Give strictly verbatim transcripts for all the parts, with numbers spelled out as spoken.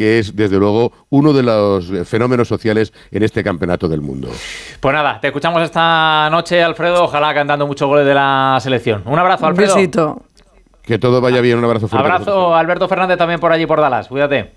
que es, desde luego, uno de los fenómenos sociales en este campeonato del mundo. Pues nada, te escuchamos esta noche, Alfredo, ojalá cantando muchos goles de la selección. Un abrazo, Alfredo. Un besito. Que todo vaya bien, un abrazo fuerte. Abrazo, Alberto Fernández, también por allí, por Dallas, cuídate.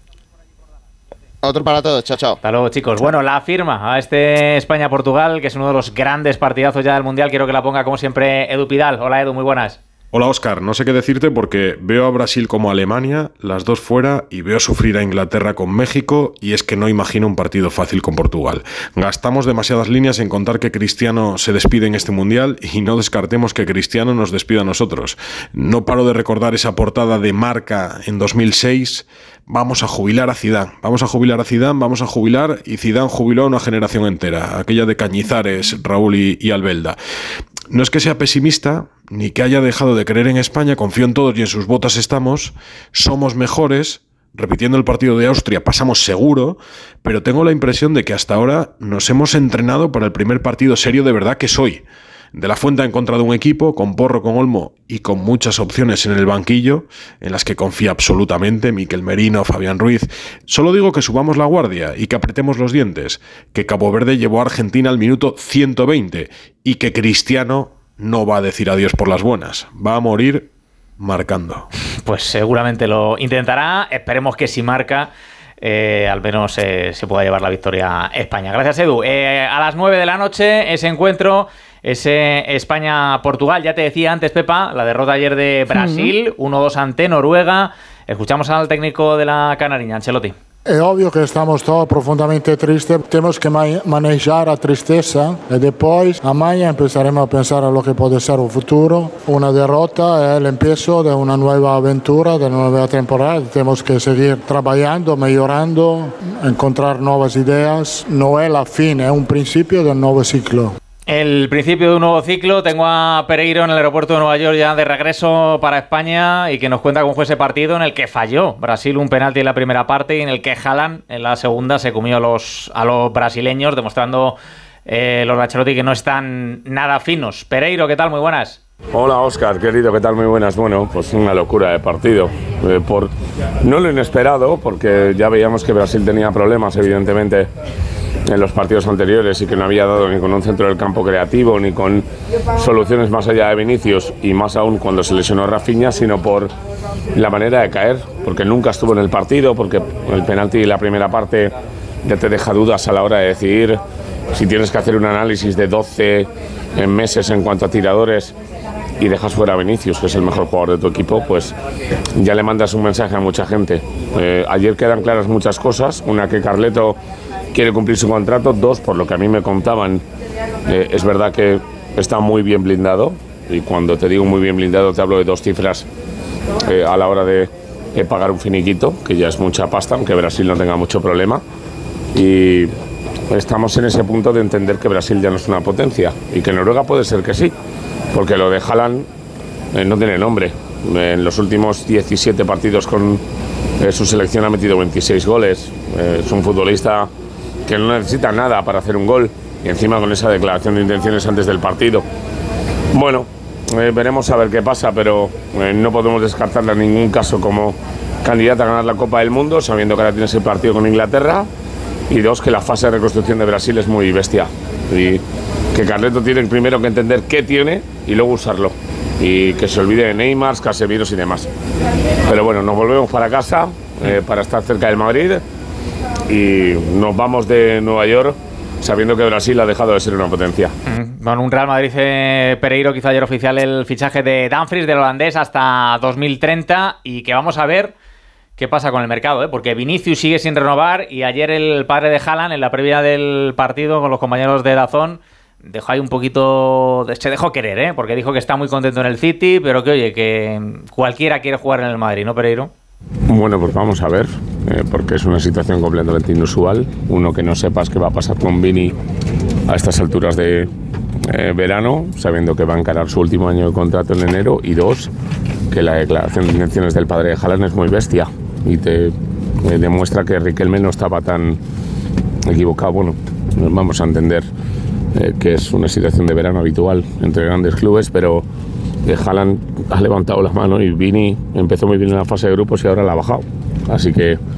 Otro para todos, chao, chao. Hasta luego, chicos. Bueno, la firma a este España-Portugal, que es uno de los grandes partidazos ya del Mundial, quiero que la ponga, como siempre, Edu Pidal. Hola, Edu, muy buenas. Hola, Óscar. No sé qué decirte porque veo a Brasil como a Alemania, las dos fuera, y veo sufrir a Inglaterra con México, y es que no imagino un partido fácil con Portugal. Gastamos demasiadas líneas en contar que Cristiano se despide en este Mundial y no descartemos que Cristiano nos despida a nosotros. No paro de recordar esa portada de Marca en dos mil seis. Vamos a jubilar a Zidane, vamos a jubilar a Zidane, vamos a jubilar, y Zidane jubiló a una generación entera, aquella de Cañizares, Raúl y, y Albelda. No es que sea pesimista, ni que haya dejado de creer en España, confío en todos y en sus botas estamos, somos mejores, repitiendo el partido de Austria, pasamos seguro, pero tengo la impresión de que hasta ahora nos hemos entrenado para el primer partido serio de verdad que es hoy. De la Fuente en contra de un equipo, con Porro, con Olmo y con muchas opciones en el banquillo, en las que confía absolutamente Mikel Merino, Fabián Ruiz. Solo digo que subamos la guardia y que apretemos los dientes, que Cabo Verde llevó a Argentina al minuto ciento veinte y que Cristiano no va a decir adiós por las buenas, va a morir marcando. Pues seguramente lo intentará, esperemos que si marca... Eh, al menos eh, se pueda llevar la victoria a España. Gracias, Edu. Eh, a las nueve de la noche, ese encuentro, ese España-Portugal. Ya te decía antes, Pepa, la derrota ayer de Brasil, uno dos ante Noruega. Escuchamos al técnico de la Canariña, Ancelotti. Es obvio que estamos todos profundamente tristes, tenemos que ma- manejar la tristeza y después mañana empezaremos a pensar en lo que puede ser el futuro. Una derrota es el empiezo de una nueva aventura, de una nueva temporada. Tenemos que seguir trabajando, mejorando, encontrar nuevas ideas. No es la fin, es un principio de un nuevo ciclo. El principio de un nuevo ciclo. Tengo a Pereiro en el aeropuerto de Nueva York ya de regreso para España y que nos cuenta cómo fue ese partido en el que falló Brasil un penalti en la primera parte y en el que Haaland en la segunda se comió a los, a los brasileños, demostrando eh, los Ancelotti que no están nada finos. Pereiro, ¿qué tal? Muy buenas. Hola, Óscar, querido, ¿qué tal? Muy buenas. Bueno, pues una locura de partido. Eh, por no lo inesperado, porque ya veíamos que Brasil tenía problemas, evidentemente, en los partidos anteriores y que no había dado ni con un centro del campo creativo ni con soluciones más allá de Vinicius y más aún cuando se lesionó Rafinha, sino por la manera de caer, porque nunca estuvo en el partido, porque el penalti y la primera parte ya te deja dudas a la hora de decidir. Si tienes que hacer un análisis de doce meses en cuanto a tiradores y dejas fuera a Vinicius, que es el mejor jugador de tu equipo, pues ya le mandas un mensaje a mucha gente. Eh, ayer quedan claras muchas cosas. Una, que Carleto quiere cumplir su contrato. Dos, por lo que a mí me contaban, eh, es verdad que está muy bien blindado, y cuando te digo muy bien blindado te hablo de dos cifras eh, a la hora de eh, pagar un finiquito, que ya es mucha pasta, aunque Brasil no tenga mucho problema, y estamos en ese punto de entender que Brasil ya no es una potencia y que Noruega puede ser que sí, porque lo de Haaland eh, no tiene nombre. En los últimos diecisiete partidos con eh, su selección ha metido veintiséis goles, eh, es un futbolista que no necesita nada para hacer un gol, y encima con esa declaración de intenciones antes del partido. Bueno, eh, veremos a ver qué pasa, pero eh, no podemos descartarla en ningún caso como candidata a ganar la Copa del Mundo, sabiendo que ahora tienes el partido con Inglaterra, y dos, que la fase de reconstrucción de Brasil es muy bestia, y que Carleto tiene primero que entender qué tiene y luego usarlo, y que se olvide de Neymar, Casemiros y demás. Pero bueno, nos volvemos para casa eh, para estar cerca del Madrid, y nos vamos de Nueva York sabiendo que Brasil ha dejado de ser una potencia. Bueno, un Real Madrid eh, Pereiro que hizo ayer oficial el fichaje de Dumfries, del holandés, hasta dos mil treinta, y que vamos a ver qué pasa con el mercado, ¿eh? Porque Vinicius sigue sin renovar, y ayer el padre de Haaland, en la previa del partido con los compañeros de Dazón, dejó ahí un poquito, se dejó querer, ¿eh? Porque dijo que está muy contento en el City, pero que oye, que cualquiera quiere jugar en el Madrid, ¿no, Pereiro? Bueno, pues vamos a ver, eh, porque es una situación completamente inusual. Uno, que no sepas qué va a pasar con Vini a estas alturas de eh, verano, sabiendo que va a encarar su último año de contrato en enero. Y dos, que la declaración de intenciones del padre de Haaland es muy bestia y te eh, demuestra que Riquelme no estaba tan equivocado. Bueno, vamos a entender eh, que es una situación de verano habitual entre grandes clubes, pero que Haaland ha levantado la mano y Vini empezó muy bien en la fase de grupos y ahora la ha bajado. Así que